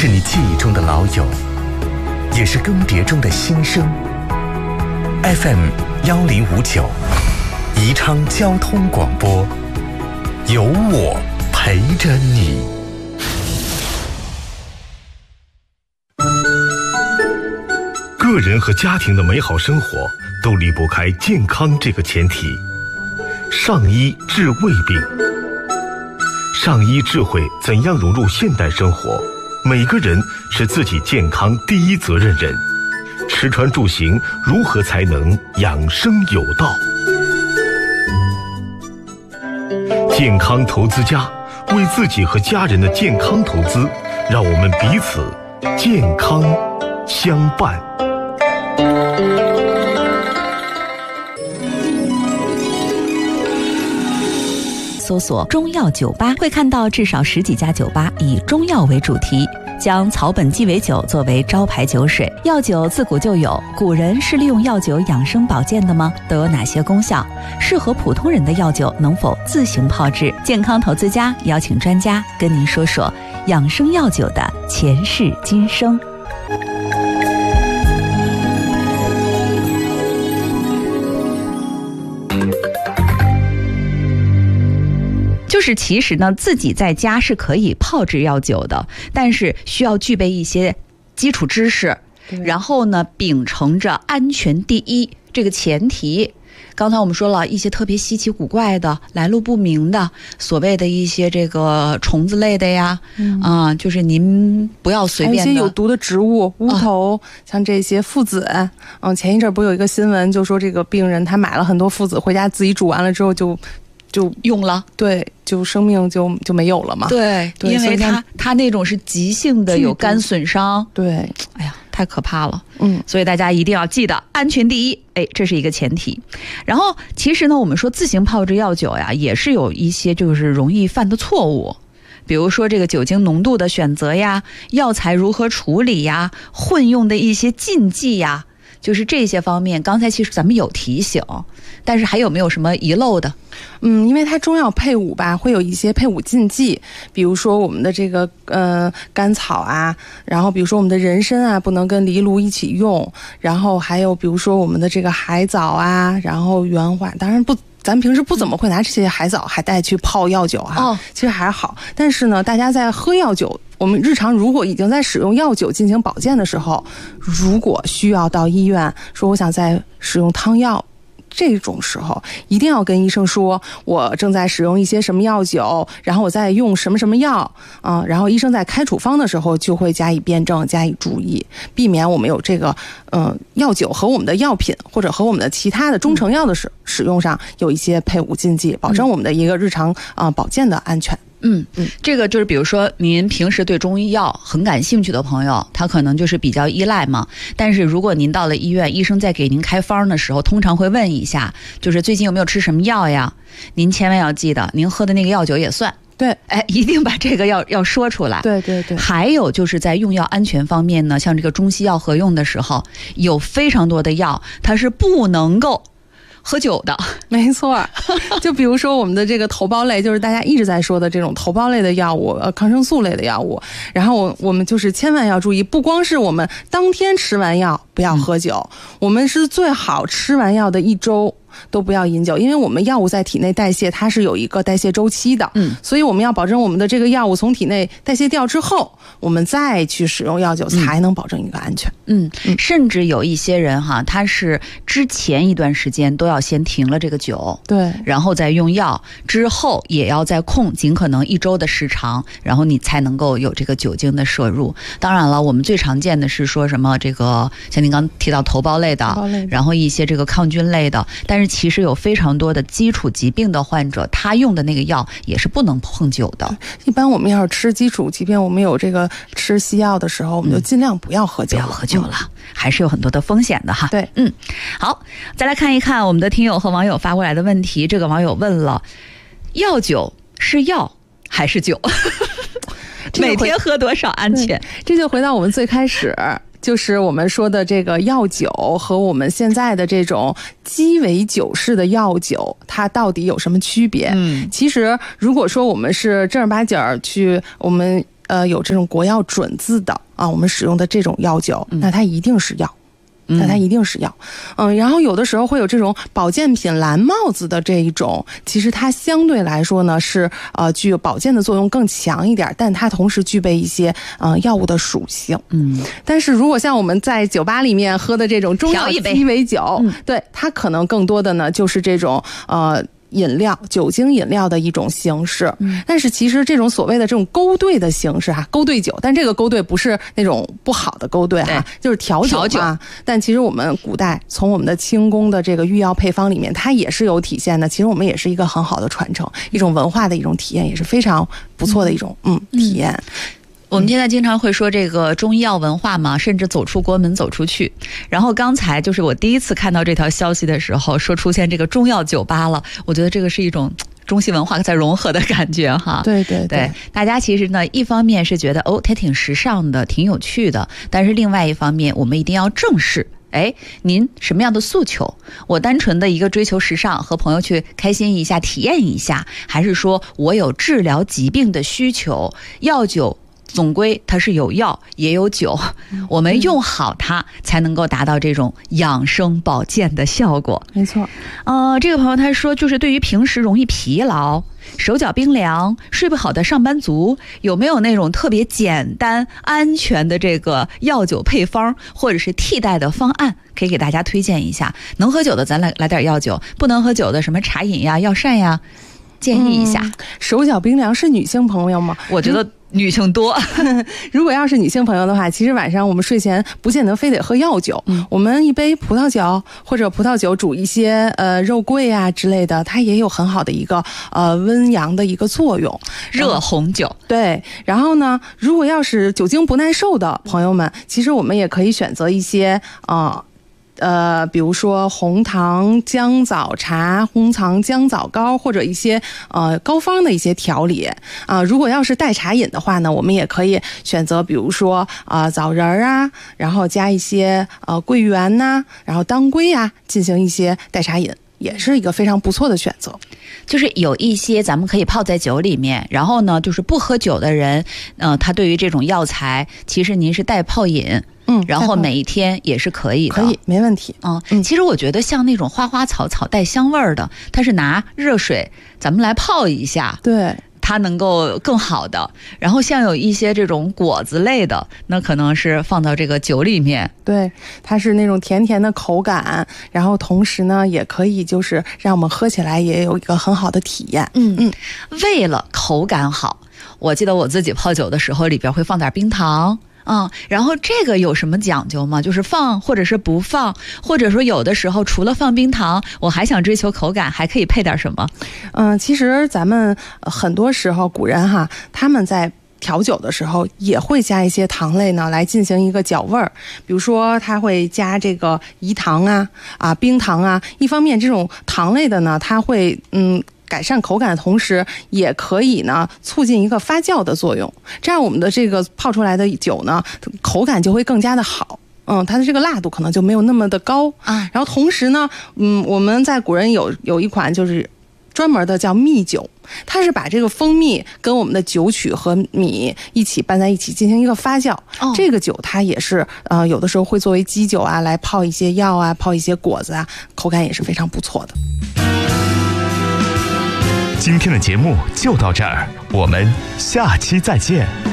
是你记忆中的老友，也是更迭中的新生。FM1059，宜昌交通广播，有我陪着你。 个人和家庭的美好生活都离不开健康这个前提。上医治胃病，上医智慧怎样融入现代生活？每个人是自己健康第一责任人。吃穿住行如何才能养生有道？健康投资家，为自己和家人的健康投资，让我们彼此健康相伴。 搜索中药酒吧，会看到至少10几家酒吧以中药为主题，将草本鸡尾酒作为招牌酒水。药酒自古就有，古人是利用药酒养生保健的吗？都有哪些功效？适合普通人的药酒能否自行泡制？健康投资家邀请专家跟您说说养生药酒的前世今生。就是其实呢，自己在家是可以泡制药酒的，但是需要具备一些基础知识，然后呢，秉承着安全第一这个前提。刚才我们说了一些特别稀奇古怪的、来路不明的，所谓的一些这个虫子类的呀，就是您不要随便的。 还有一些有毒的植物，乌头，像这些附子。前一阵不有一个新闻，就说这个病人他买了很多附子回家自己煮完了之后就用了， 对，就生命就没有了嘛。 对，因为它那种是急性的，有肝损伤。 对， 哎呀，太可怕了。所以大家一定要记得安全第一，这是一个前提。然后其实呢，我们说自行泡制药酒呀，也是有一些就是容易犯的错误。比如说这个酒精浓度的选择呀，药材如何处理呀，混用的一些禁忌呀，就是这些方面，刚才其实咱们有提醒，但是还有没有什么遗漏的？ 因为它中药配伍吧，会有一些配伍禁忌，比如说我们的这个甘草啊，然后比如说我们的人参啊，不能跟藜芦一起用，然后还有比如说我们的这个海藻啊，然后圆花，当然不。咱平时不怎么会拿这些海藻、海带去泡药酒哈，其实还好。但是呢，大家在喝药酒，我们日常如果已经在使用药酒进行保健的时候，如果需要到医院说我想再使用汤药，这种时候一定要跟医生说，我正在使用一些什么药酒，然后我在用什么什么药然后医生在开处方的时候就会加以辩证、加以注意，避免我们有这个药酒和我们的药品或者和我们的其他的中成药的使用上有一些配伍禁忌，保证我们的一个日常保健的安全。 这个就是比如说您平时对中医药很感兴趣的朋友，他可能就是比较依赖嘛。但是如果您到了医院，医生在给您开方的时候，通常会问一下，就是最近有没有吃什么药呀？您千万要记得，您喝的那个药酒也算。 对， 一定把这个要说出来。 对对对。 还有就是在用药安全方面呢，像这个中西药合用的时候，有非常多的药它是不能够喝酒的。 没错，就比如说我们的这个头孢类，就是大家一直在说的这种头孢类的药物，抗生素类的药物，然后我们就是千万要注意，不光是我们当天吃完药不要喝酒，我们是最好吃完药的1周都不要饮酒，因为我们药物在体内代谢，它是有一个代谢周期的，所以我们要保证我们的这个药物从体内代谢掉之后，我们再去使用药酒，才能保证一个安全。 甚至有一些人哈，他是之前一段时间都要先停了这个酒， 对， 然后再用药，之后也要再控尽可能1周的时长，然后你才能够有这个酒精的摄入。当然了，我们最常见的是说什么这个像您刚提到头孢类的，然后一些这个抗菌类的，但是其实有非常多的基础疾病的患者，他用的那个药也是不能碰酒的。 一般我们要是吃基础疾病，我们有这个吃西药的时候，我们就尽量不要喝酒， 不要喝酒了，还是有很多的风险的哈。 对， 好，再来看一看我们的听友和网友发过来的问题。这个网友问了，药酒是药还是酒？每天喝多少安全？ 这就回到我们最开始，就是我们说的这个药酒和我们现在的这种鸡尾酒式的药酒，它到底有什么区别？其实如果说我们是正儿八经去我们有这种国药准字的啊，我们使用的这种药酒，那它一定是药。那它一定是药，然后有的时候会有这种保健品蓝帽子的这一种，其实它相对来说呢是具有保健的作用更强一点，但它同时具备一些药物的属性。但是如果像我们在酒吧里面喝的这种中药鸡尾酒，对，它可能更多的呢就是这种饮料、酒精饮料的一种形式，但是其实这种所谓的这种勾兑的形式勾兑酒，但这个勾兑不是那种不好的勾兑就是调酒嘛。但其实我们古代从我们的清宫的这个御药配方里面，它也是有体现的。其实我们也是一个很好的传承，一种文化的一种体验，也是非常不错的一种体验。 我们现在经常会说这个中医药文化嘛，甚至走出国门走出去。然后刚才就是我第一次看到这条消息的时候，说出现这个中药酒吧了，我觉得这个是一种中西文化在融合的感觉哈。 对对 对， 大家其实呢，一方面是觉得它挺时尚的，挺有趣的，但是另外一方面，我们一定要正视。您什么样的诉求？我单纯的一个追求时尚，和朋友去开心一下、体验一下，还是说我有治疗疾病的需求？药酒总归它是有药也有酒，我们用好它才能够达到这种养生保健的效果。 没错。 这个朋友他说，就是对于平时容易疲劳、手脚冰凉、睡不好的上班族，有没有那种特别简单安全的这个药酒配方或者是替代的方案，可以给大家推荐一下？能喝酒的咱来点药酒，不能喝酒的什么茶饮呀、药膳呀，建议一下。 手脚冰凉是女性朋友吗？ 我觉得女性多。 如果要是女性朋友的话，其实晚上我们睡前不见得非得喝药酒，我们一杯葡萄酒或者葡萄酒煮一些肉桂啊之类的，它也有很好的一个温阳的一个作用。 热红酒。 对。然后呢，如果要是酒精不耐受的朋友们，其实我们也可以选择一些比如说红糖姜枣茶、红糖姜枣膏，或者一些膏方的一些调理如果要是代茶饮的话呢，我们也可以选择比如说枣仁啊，然后加一些桂圆呐，然后当归啊，进行一些代茶饮，也是一个非常不错的选择。 就是有一些咱们可以泡在酒里面，然后呢，就是不喝酒的人，他对于这种药材，其实您是代泡饮。然后每一天也是可以的， 可以，没问题。 其实我觉得像那种花花草草带香味儿的，它是拿热水咱们来泡一下， 对， 它能够更好的。然后像有一些这种果子类的，那可能是放到这个酒里面， 对，它是那种甜甜的口感，然后同时呢，也可以就是让我们喝起来也有一个很好的体验。 为了口感好，我记得我自己泡酒的时候，里边会放点冰糖。然后这个有什么讲究吗？就是放或者是不放，或者说有的时候除了放冰糖，我还想追求口感，还可以配点什么？ 其实咱们很多时候古人他们在调酒的时候也会加一些糖类呢，来进行一个搅味儿。比如说他会加这个饴糖冰糖啊。一方面这种糖类的呢，它会改善口感的同时，也可以呢促进一个发酵的作用，这样我们的这个泡出来的酒呢，口感就会更加的好。它的这个辣度可能就没有那么的高然后同时呢，我们在古人有一款就是专门的叫蜜酒，它是把这个蜂蜜跟我们的酒曲和米一起拌在一起进行一个发酵。这个酒它也是有的时候会作为基酒来泡一些药泡一些果子口感也是非常不错的。 今天的节目就到这儿，我们下期再见。